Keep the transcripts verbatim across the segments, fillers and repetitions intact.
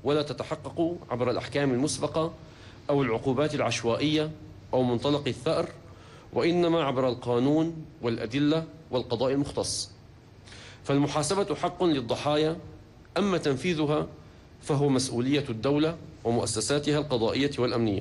ولا تتحقق عبر الأحكام المسبقة أو العقوبات العشوائية أو منطلق الثأر، وإنما عبر القانون والأدلة والقضاء المختص. فالمحاسبة حق للضحايا، أما تنفيذها فهو مسؤولية الدولة ومؤسساتها القضائية والأمنية.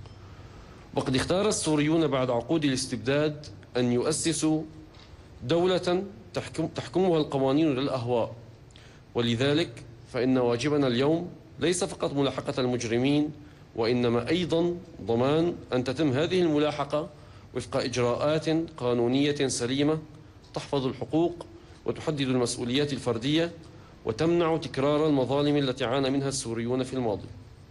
وقد اختار السوريون بعد عقود الاستبداد أن يؤسسوا دولة تحكم تحكمها القوانين للأهواء، ولذلك فإن واجبنا اليوم ليس فقط ملاحقة المجرمين، وإنما أيضا ضمان أن تتم هذه الملاحقة وفق إجراءات قانونية سليمة تحفظ الحقوق وتحدد المسؤوليات الفردية وتمنع تكرار المظالم التي عانى منها السوريون في الماضي.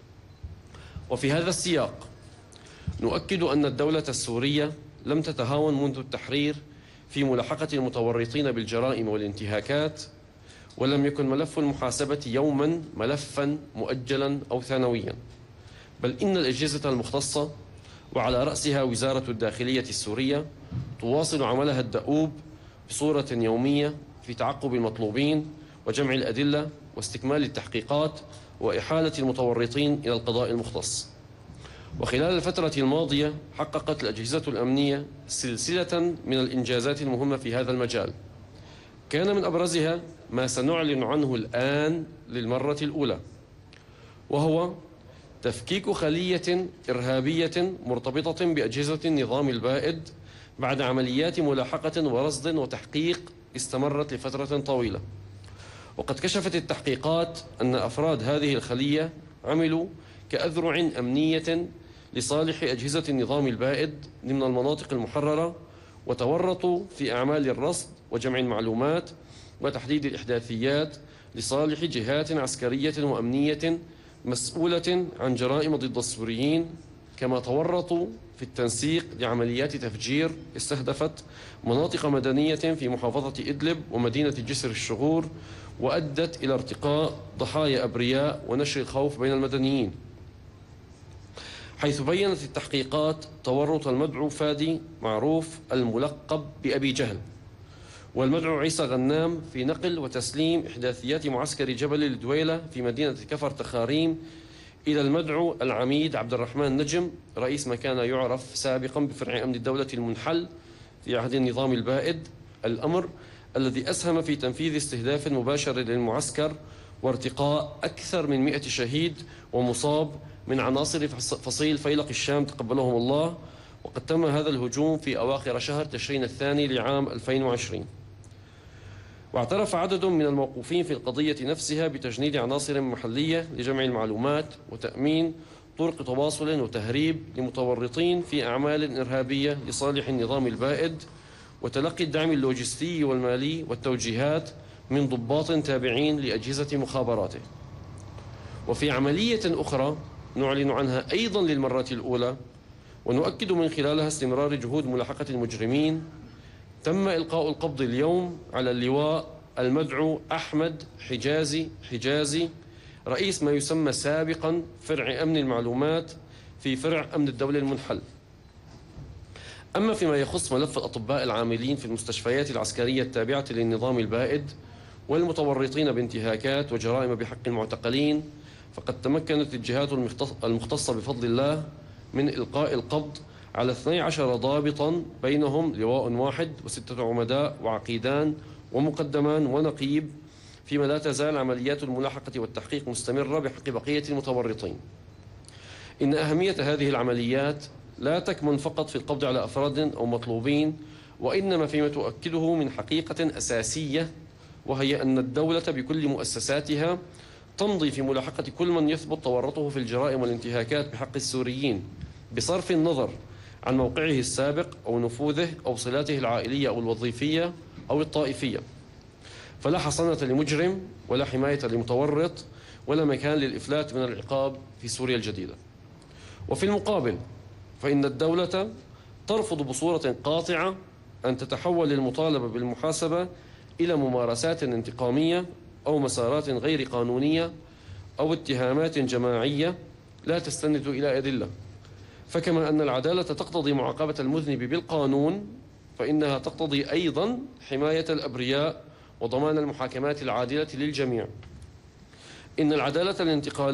وفي هذا السياق نؤكد أن الدولة السورية لم تتهاون منذ التحرير في ملاحقة المتورطين بالجرائم والانتهاكات، ولم يكن ملف المحاسبة يوما ملفا مؤجلا أو ثانويا، بل إن الأجهزة المختصة وعلى رأسها وزارة الداخلية السورية تواصل عملها الدؤوب بصورة يومية في تعقب المطلوبين وجمع الأدلة واستكمال التحقيقات وإحالة المتورطين إلى القضاء المختص. وخلال الفترة الماضية حققت الأجهزة الأمنية سلسلة من الإنجازات المهمة في هذا المجال، كان من أبرزها ما سنعلن عنه الآن للمرة الأولى، وهو تفكيك خلية إرهابية مرتبطة بأجهزة النظام البائد بعد عمليات ملاحقة ورصد وتحقيق استمرت لفترة طويلة. وقد كشفت التحقيقات أن أفراد هذه الخلية عملوا كأذرع أمنية لصالح أجهزة النظام البائد ضمن المناطق المحررة، وتورطوا في أعمال الرصد وجمع المعلومات وتحديد الإحداثيات لصالح جهات عسكرية وأمنية مسؤولة عن جرائم ضد السوريين، كما تورطوا في التنسيق لعمليات تفجير استهدفت مناطق مدنية في محافظة إدلب ومدينة جسر الشغور، وأدت إلى ارتقاء ضحايا أبرياء ونشر الخوف بين المدنيين. حيث بيّنت التحقيقات تورط المدعو فادي معروف الملقب بأبي جهل والمدعو عيسى غنام في نقل وتسليم إحداثيات معسكر جبل الدويلة في مدينة كفر تخاريم إلى المدعو العميد عبد الرحمن نجم رئيس ما كان يعرف سابقا بفرع أمن الدولة المنحل في عهد النظام البائد، الأمر الذي أسهم في تنفيذ استهداف مباشر للمعسكر وارتقاء أكثر من مئة شهيد ومصاب من عناصر فصيل فيلق الشام تقبلهم الله. وقد تم هذا الهجوم في أواخر شهر تشرين الثاني لعام ألفين وعشرين. واعترف عدد من الموقوفين في القضية نفسها بتجنيد عناصر محلية لجمع المعلومات وتأمين طرق تواصل وتهريب لمتورطين في أعمال إرهابية لصالح النظام البائد، وتلقي الدعم اللوجستي والمالي والتوجيهات من ضباط تابعين لأجهزة مخابراته. وفي عملية أخرى نعلن عنها أيضا للمرة الأولى ونؤكد من خلالها استمرار جهود ملاحقة المجرمين، تم إلقاء القبض اليوم على اللواء المدعو أحمد حجازي حجازي رئيس ما يسمى سابقا فرع أمن المعلومات في فرع أمن الدولة المنحل. أما فيما يخص ملف الأطباء العاملين في المستشفيات العسكرية التابعة للنظام البائد والمتورطين بانتهاكات وجرائم بحق المعتقلين، فقد تمكنت الجهات المختصة بفضل الله من إلقاء القبض على اثني عشر ضابطا، بينهم لواء واحد وستة عمداء وعقيدان ومقدمان ونقيب، فيما لا تزال عمليات الملاحقة والتحقيق مستمرة بحق بقية المتورطين. إن أهمية هذه العمليات لا تكمن فقط في القبض على أفراد أو مطلوبين، وإنما فيما تؤكده من حقيقة أساسية، وهي أن الدولة بكل مؤسساتها تمضي في ملاحقة كل من يثبت تورطه في الجرائم والانتهاكات بحق السوريين، بصرف النظر عن موقعه السابق أو نفوذه أو صلاته العائلية أو الوظيفية أو الطائفية. فلا حصانة لمجرم ولا حماية لمتورط ولا مكان للإفلات من العقاب في سوريا الجديدة. وفي المقابل فإن الدولة ترفض بصورة قاطعة أن تتحول المطالبة بالمحاسبة إلى ممارسات انتقامية أو مسارات غير قانونية أو اتهامات جماعية لا تستند إلى أدلة. فكما أن العدالة تقتضي معاقبة المذنب بالقانون، فإنها تقتضي أيضا حماية الأبرياء وضمان المحاكمات العادلة للجميع. إن العدالة الانتقالية